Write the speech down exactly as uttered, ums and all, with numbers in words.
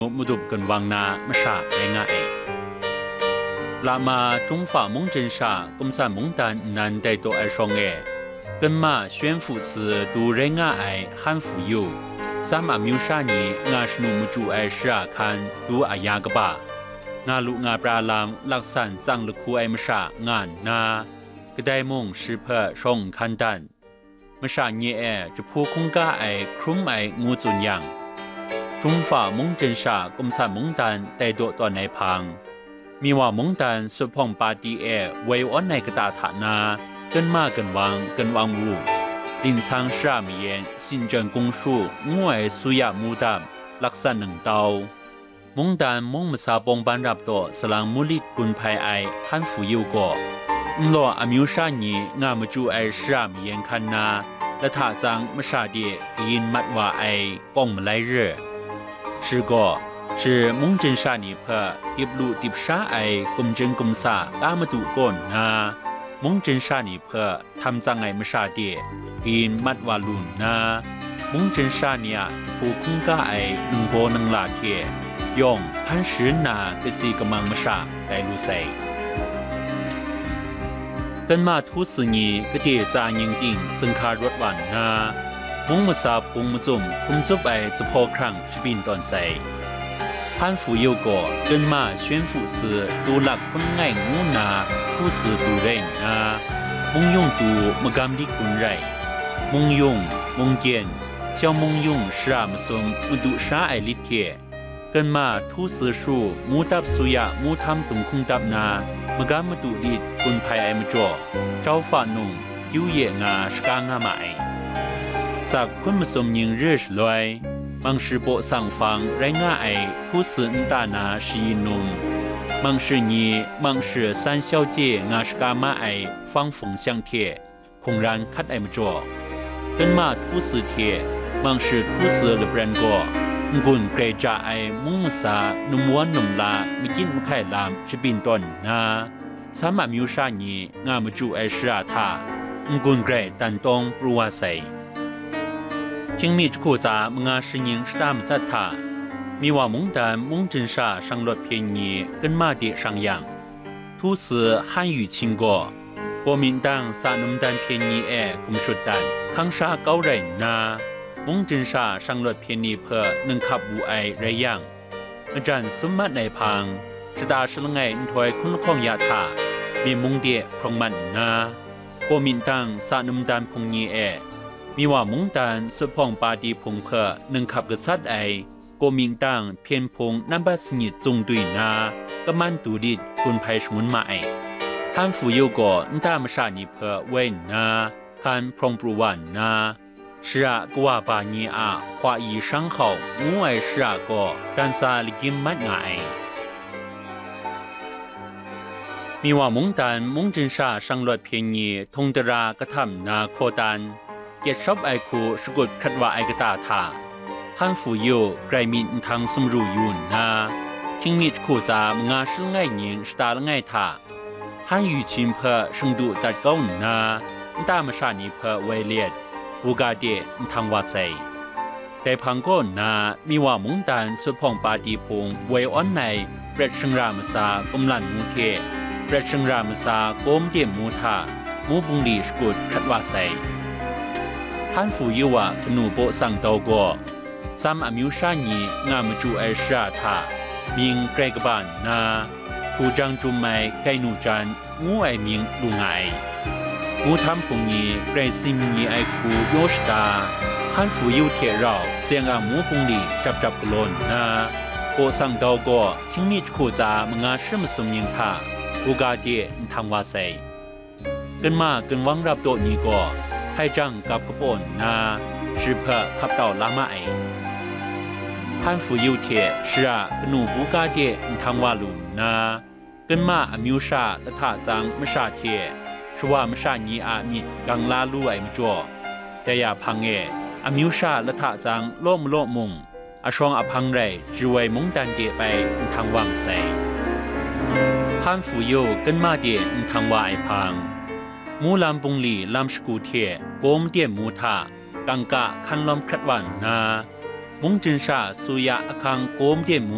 มุดุบกันวังนามาชาแรงง่ายลามาจงฝ่ามงจันชากุมสานมงตันนันได้ตัวไอชงเอกันมาเชียนฝูสือดูแรงง่ายฮันฝูยูสามอามิวชานีงาชนุมจูไอชราคันดูอายากบางาลุงาปราลามลักษณจังลุคูไอมชางานนากระไดมงสืเพอชงคันดันมชาเยเอจะพูคงก้าไอครุมไองูจุนยังจงฝ่ามงจันชากุมสานมงตันได้ตัวตัวในพังมีว่ามงตันสุพงปาตีเอไว้อ้อนในกระตาฐานากันมากันวังกันวังรูลินซังชามีเยนสินจังกงชูงวยสุยามูดามลักษณะหนึ่งเตามงตันมงมสาปงบันรับตัวสลังมุลิกุนภายไอฮันฟูยูโกอุลออามิวชานีงามจูไอชามีเยนคันนาและถาจังมชาเดียกินมัดว่าไอกงมาไลเร่是个是蒙真沙尼坡迪布鲁迪沙埃公真公萨拉么杜干那蒙真沙尼坡ทำจังไงมชาเดียกินมัดวาลุนนะมงจันชาเนียจะพูคุ้งก้าไอหนึ่งโบนังลาเทียยองพันสืนนากสีกำมังมชาได้รู้ใส่กันมาทุสนีก็เดียจายิงติงจึงคารถวันนะมงมาซาพุงมาจุ่มคุมจุบไอจะพอครั้งชบินตอนใส่พันฝูเยวก่อกันมาเชียนฝูสือดูหลักคนง่ายงูนาผู้สือดูเร่งนามงยงตูมกำดิกุนไรมงยงมงเกียนเจ้ามงยงชรามสมมดุชาไอลิเทียกันมาทุสือชูมูตับสุยะมูทำตุงคุงตับนามกำมดุดิดกุนภายไอมจ่อเจ้าฝ่านุงยูเยงาสกางาไมสักคนมาสมยิงเรื่อลอยมังสือโปสังฟังไรงาไอผู้สืนตานาชีนุมมังสือนีมังสือสันเซียวเจงาสกามาไอฟังฝงเซียงเทียคงรันคัดไอมจ่อกันมาทุสือเทียมังสือทุสือเลเบรนโกกุนเกรจาไอมุงสานุมวนนุมลามิจินมไข่ลามชบินตนนาสามามิวชานีงามจูไอชราธากุนเกรตันตงปรัวใส听密库扎蒙阿什宁是他们在他，米瓦蒙丹蒙真沙上落便宜跟马的上扬，土司汉语清过，国民党撒农丹便宜哎公说丹，康沙高人呐，蒙真沙上落便宜破能ขับบูไอไรยังอาจารย์สมบัติในพังสตาชลไงถอยคุณของยาธามีมงเดียครองมันนะ国民党撒农丹พงยีเอมีว่ามงตันสุพงปาดีพงเพอหนึ่งขับกษัตริย์ไอโกมิงตังเพียนพงนับบัสนิดจงดุยนากำมันตูดิดกุนไพชมุนมาไอฮันฟูโยโกนตามชานิเพอเวนนาคันพรมปรุวันนาชระกว่าปานีอาควาอีช่างเขางูไอชระก็กันซาลิกิมมัดงาไอมีว่ามงตันมงจินชาสังลดเพียงยีทงตรากระทำนาโคตันเกียรติชอบไอคูสกุดขัดว่าไอกตาธาฮันฟูโยไกรมินทางสมรูยุนนาคิงมิดคูจามงาชลง่ายยิงสตาลง่ายธาฮันยูชิมเพอชงดูตัดก้าวนาตามชานีเพอไวเลียดบูกาเดทางวาไซแต่พังก้นนามีว่ามงตันสุพงปาดีพงไวออนในเปรชงรามซากมลันมูเทเปรชงรามซาโกมเดียมมูทามูบุงลีสกุดขัดว่าไซฮันฟูยูวะกนูโปสังโตโกสามอามิวชานีงามจูไอชราธามิงเกรกบานนาผู้จังจุมไมไกนูจันงูไอมิงลุงไองูทำพงนีเกรซิมนีไอคูโยชตาฮันฟูยูเทเราเสียงอามูพงลีจับจับกลนนาโปสังโตโกคิงมิดคูจามงาชมสมยิงธาอุกาเดทางวาไซกันมากันวังรับโตนี้ก็ให้จังกับกระปนนาสืบเพอขับเต่าลามาไอฮันฟูยูเทชระกนูบูกาเดทางวาลุนนากันมาอมิวชาและท่าจังมชาเทชว่ามชานีอามิดกังลาลูไอมจ่อแต่ยาพังเออมิวชาและท่าจังโลมโลมุงอาชองอพังไรจวยมงดันเดไปทางวังไซฮันฟูยูกันมาเดทางวาไอพังมูลำบุงลีลำสกูเทียโกมเดียมูทากังกะคันลมขัดวันนามุงจินชาสุยะอคังโกมเดียมู